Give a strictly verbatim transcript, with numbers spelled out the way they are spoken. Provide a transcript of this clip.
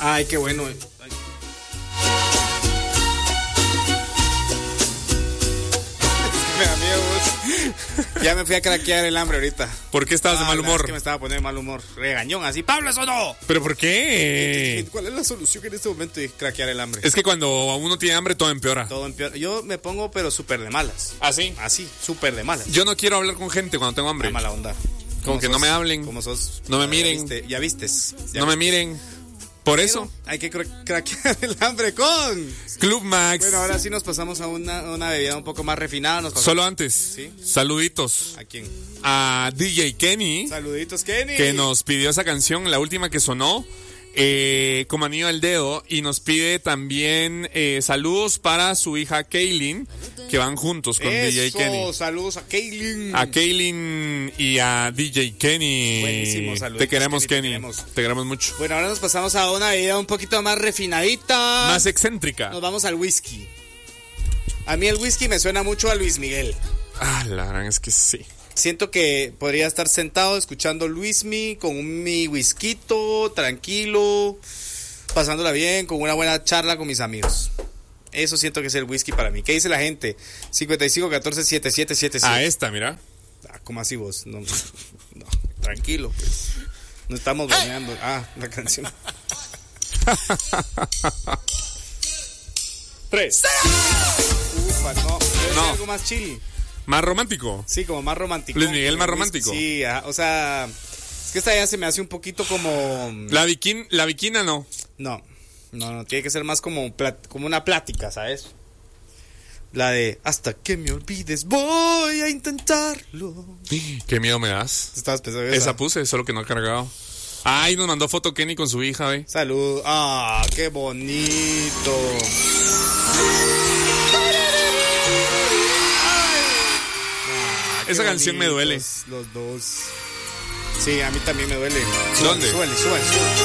Ay, qué bueno. Ay. Me da miedo, vos. Ya me fui a craquear el hambre ahorita. ¿Por qué estabas ah, de mal humor? Es que me estaba poniendo de mal humor. Regañón, así. ¡Pablo, eso no! ¿Pero por qué? ¿Cuál es la solución en este momento de craquear el hambre? Es que cuando uno tiene hambre, todo empeora. Todo empeora. Yo me pongo, pero súper de malas. ¿Ah, sí? Así, súper de malas. Yo no quiero hablar con gente cuando tengo hambre. La mala onda. Como que sos, no me hablen. Como sos. No me ya miren. Viste, ya vistes. Ya no vistes. me miren. Por Pero eso. hay que cra- craquear el hambre con Club Max. Bueno, ahora sí nos pasamos a una, una bebida un poco más refinada. Nos pasamos... Solo antes. ¿Sí? Saluditos. ¿A quién? A D J Kenny. Saluditos, Kenny. Que nos pidió esa canción, la última que sonó. Eh, como anillo al dedo, y nos pide también eh, saludos para su hija Kaylin, que van juntos con Eso, D J Kenny. Saludos a Kaylin. A Kaylin y a D J Kenny. Buenísimo, saludos. Te queremos, Kenny, Kenny. te queremos. Te queremos mucho. Bueno, ahora nos pasamos a una bebida un poquito más refinadita. Más excéntrica. Nos vamos al whisky. A mí el whisky me suena mucho a Luis Miguel. Ah, la verdad es que sí. Siento que podría estar sentado escuchando Luismi con un, mi whiskyto, tranquilo, pasándola bien, con una buena charla con mis amigos. Eso siento que es el whisky para mí. ¿Qué dice la gente? cincuenta y cinco, catorce, setenta y siete, setenta y siete. Ah, esta, mira. Ah, ¿cómo así vos? No, no, tranquilo, pues. No estamos bromeando. Ah, la canción. Tres. Ufa, no. Debe No. ser algo más chill. Más romántico. Sí, como más romántico. Luis Miguel más romántico. Sí, ajá, o sea, es que esta ya se me hace un poquito como... La viquina, la viquina no. No, no, no, tiene que ser más como, plat- como una plática, ¿sabes? La de, hasta que me olvides, voy a intentarlo. Qué miedo me das. Estabas pensando en Esa esa. puse, solo que no he cargado. Ay, nos mandó foto Kenny con su hija, ve. Salud. Ah, qué bonito. Ah, qué Esa canción me duele. bonitos Los dos. Sí, a mí también me duele. ¿Dónde? Súbale, súbale, súbale.